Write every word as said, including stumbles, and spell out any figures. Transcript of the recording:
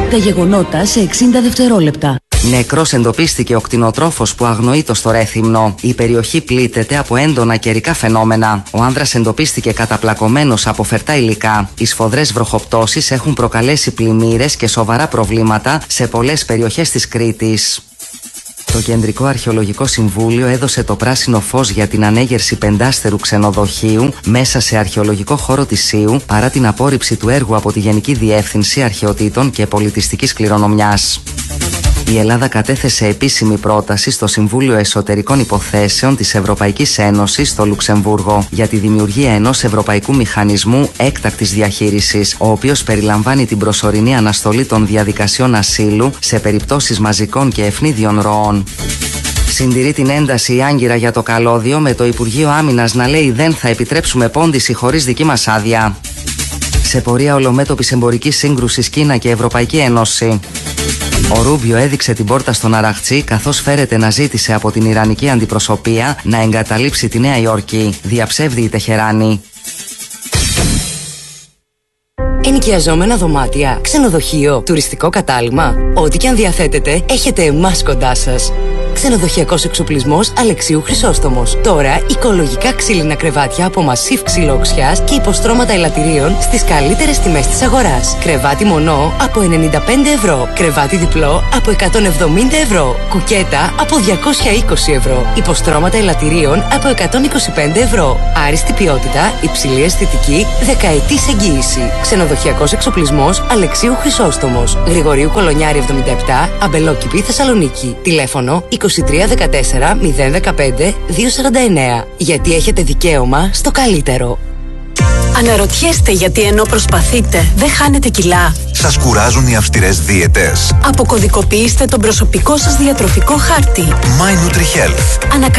Τα γεγονότα σε εξήντα δευτερόλεπτα. Νεκρός εντοπίστηκε ο κτηνοτρόφος που αγνοείτο στο Ρέθυμνο. Η περιοχή πλήττεται από έντονα καιρικά φαινόμενα. Ο άνδρας εντοπίστηκε καταπλακωμένος από φερτά υλικά. Οι σφοδρές βροχοπτώσεις έχουν προκαλέσει πλημμύρες και σοβαρά προβλήματα σε πολλές περιοχές της Κρήτης. Το Κεντρικό Αρχαιολογικό Συμβούλιο έδωσε το πράσινο φως για την ανέγερση πεντάστερου ξενοδοχείου μέσα σε αρχαιολογικό χώρο της Σίου, παρά την απόρριψη του έργου από τη Γενική Διεύθυνση Αρχαιοτήτων και Πολιτιστικής Κληρονομιάς. Η Ελλάδα κατέθεσε επίσημη πρόταση στο Συμβούλιο Εσωτερικών Υποθέσεων της Ευρωπαϊκής Ένωσης στο Λουξεμβούργο για τη δημιουργία ενός Ευρωπαϊκού Μηχανισμού Έκτακτης Διαχείρισης, ο οποίος περιλαμβάνει την προσωρινή αναστολή των διαδικασιών ασύλου σε περιπτώσεις μαζικών και ευνίδιων ροών. Συντηρεί την ένταση η Άγκυρα για το καλώδιο, με το Υπουργείο Άμυνας να λέει δεν θα επιτρέψουμε πώντιση χωρίς δική μας άδεια. Σε πορεία ολομέτωπης εμπορικής σύγκρουσης Κίνα και Ευρωπαϊκή Ένωση. Ο Ρούμπιο έδειξε την πόρτα στον Αραχτσί, καθώς φέρεται να ζήτησε από την Ιρανική αντιπροσωπεία να εγκαταλείψει τη Νέα Υόρκη. Διαψεύδει η Τεχεράνη. Ενοικιαζόμενα δωμάτια, ξενοδοχείο, τουριστικό κατάλημα. Ό,τι και αν διαθέτετε, έχετε εμάς κοντά σας. Ξενοδοχειακός εξοπλισμός Αλεξίου Χρυσόστομος. Τώρα οικολογικά ξύλινα κρεβάτια από μασίφ ξυλόξιας και υποστρώματα ελαττηρίων στις καλύτερες τιμές της αγοράς. Κρεβάτι μονό από ενενήντα πέντε ευρώ. Κρεβάτι διπλό από εκατόν εβδομήντα ευρώ. Κουκέτα από διακόσια είκοσι ευρώ. Υποστρώματα ελαττηρίων από εκατόν είκοσι πέντε ευρώ. Άριστη ποιότητα, υψηλή αισθητική, δεκαετής εγγύηση. Ξενοδοχειακός εξοπλισμός Αλεξίου Χρυσόστομος. Γρηγορίου Κολονιάρη εβδομήντα επτά, Αμπελόκηπη, Θεσσαλονίκη. Τηλέφωνο είκοσι τρία δεκατέσσερα μηδέν δεκαπέντε δύο σαράντα εννέα. Γιατί έχετε δικαίωμα στο καλύτερο. Αναρωτιέστε γιατί ενώ προσπαθείτε δεν χάνετε κιλά? Σας κουράζουν οι αυστηρές δίαιτες? Αποκωδικοποιήστε τον προσωπικό σας διατροφικό χάρτη. My Nutri Health.